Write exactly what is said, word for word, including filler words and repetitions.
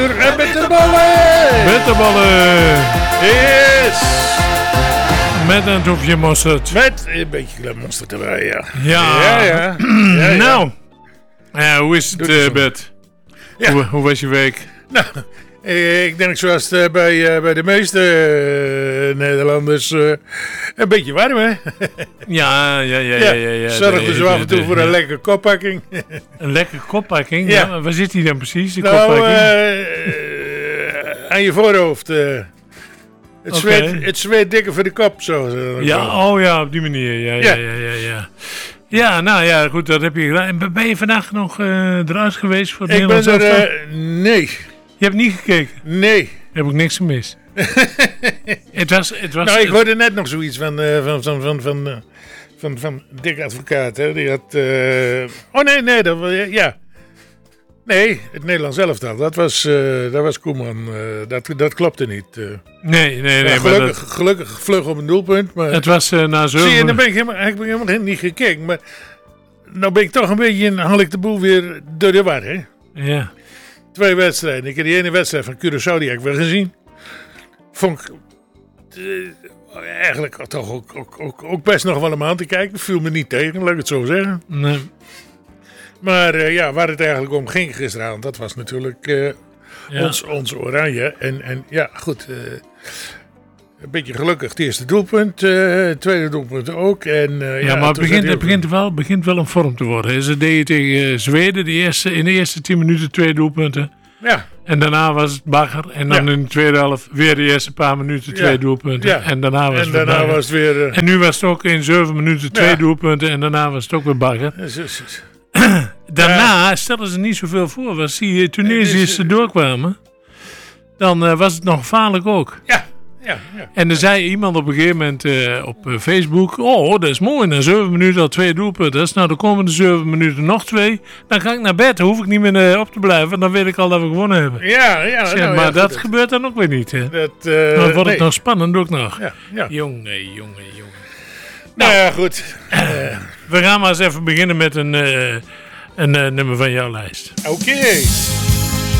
En met de ballen! Met de ballen! Yes! Met een toefje mosterd. Met een beetje mosterd erbij, ja. Ja. Ja, ja. ja, ja. Nou, uh, hoe is het, uh, Bert? Ja. Hoe, hoe was je week? Nou, ik denk zoals het bij, uh, bij de meeste uh, Nederlanders uh, een beetje warm, hè? Ja, ja, ja, ja. ja, ja, ja zorg dus de, af en toe de, voor de, een ja. lekkere koppakking. Een lekkere koppakking? Ja. Ja. Waar zit die dan precies, de nou, koppakking? Uh, uh, aan je voorhoofd. Uh, het, okay. zweet, het zweet dikker voor de kop, zo. zo ja, zo. oh ja, op die manier. Ja, ja, ja, ja. ja, ja. Ja, nou ja, goed, dat heb je gedaan. Ben je vandaag nog uh, eruit geweest voor het Ik ben er, uh, nee. Je hebt niet gekeken? Nee. Heb ik niks gemist. het was, het was, nou, ik hoorde net nog zoiets van, uh, van, van, van, van, uh, van, van Dick Advocaat. Hè. Die had, uh... oh nee, nee, dat, ja. Nee, het Nederlands elftal. Dat was, uh, dat was Koeman. Uh, dat, dat klopte niet. Uh. Nee, nee, nee. Ja, gelukkig, dat... gelukkig vlug op een doelpunt. Maar... Het was uh, na zeven... Zie je, dan ben ik helemaal, ik ben helemaal niet gekeken. Maar nou ben ik toch een beetje, haal ik de boel weer door de war, hè. Ja. Twee wedstrijden. Ik heb die ene wedstrijd van Curaçao, die heb ik wel gezien. Vond ik uh, eigenlijk toch ook, ook, ook, ook best nog wel een aan te kijken. Viel me niet tegen, laat ik het zo zeggen. Nee. Maar uh, ja, waar het eigenlijk om ging gisteravond, dat was natuurlijk uh, ja. ons, ons oranje. En, en ja, goed. Uh, een beetje gelukkig het eerste doelpunt, uh, het tweede doelpunt ook. En, uh, ja, ja, maar het begint, het ook... begint, wel, begint wel een vorm te worden. Ze deden tegen Zweden de eerste, in de eerste tien minuten twee doelpunten. Ja. En daarna was het bagger. En dan ja. in de tweede helft weer de eerste paar minuten twee ja. doelpunten. Ja. En daarna was en het daarna weer was het weer... Uh... En nu was het ook in zeven minuten twee ja. doelpunten. En daarna was het ook weer bagger. Ja, zo, zo, zo. Daarna ja. stelden ze niet zoveel voor. Als die Tunesiërs er doorkwamen, dan uh, was het nog gevaarlijk ook. Ja. Ja, ja. En er zei iemand op een gegeven moment uh, op uh, Facebook... Oh, dat is mooi. Na zeven minuten al twee doelpunten. Dus nou, de komende zeven minuten nog twee. Dan ga ik naar bed. Dan hoef ik niet meer uh, op te blijven. Dan weet ik al dat we gewonnen hebben. Ja, ja. Zeg, nou, maar ja, dat goed, gebeurt dan ook weer niet. Hè? Dat, uh, dan wordt nee. het nog spannend ook nog. Ja, ja. Jongen, jongen, jongen. Nou, nou ja, goed. Uh, we gaan maar eens even beginnen met een, uh, een uh, nummer van jouw lijst. Oké. Okay.